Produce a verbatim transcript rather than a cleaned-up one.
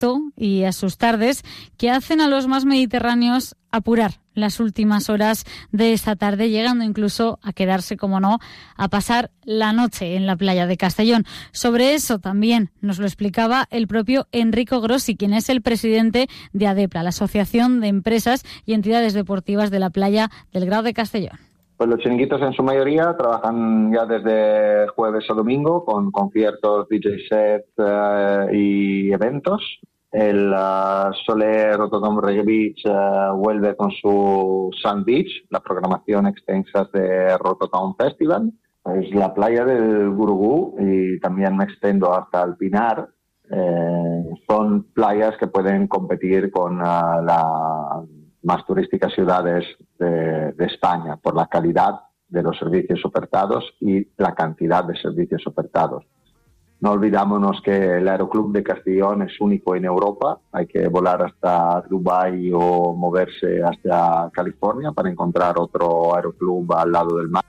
y a sus tardes que hacen a los más mediterráneos apurar las últimas horas de esta tarde, llegando incluso a quedarse, como no, a pasar la noche en la playa de Castellón. Sobre eso también nos lo explicaba el propio Enrico Grossi, quien es el presidente de ADEPLA, la Asociación de Empresas y Entidades Deportivas de la Playa del Grao de Castellón. Pues los chiringuitos en su mayoría trabajan ya desde jueves a domingo con conciertos, D J set uh, y eventos. El uh, Soler Rotterdam Reggae Beach uh, vuelve con su Sun Beach, la programación extensa de Rotterdam Festival. Es la playa del Gurugú y también me extendo hasta el Pinar. Eh, son playas que pueden competir con uh, las más turísticas ciudades de, de España por la calidad de los servicios ofertados y la cantidad de servicios ofertados. No olvidámonos que el Aeroclub de Castellón es único en Europa. Hay que volar hasta Dubái o moverse hasta California para encontrar otro aeroclub al lado del mar.